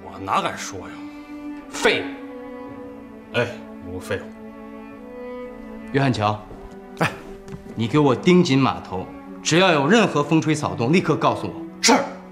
我哪敢说呀？ 废物！ 哎，无废物。 约翰乔，哎，你给我盯紧码头，只要有任何风吹草动，立刻告诉我。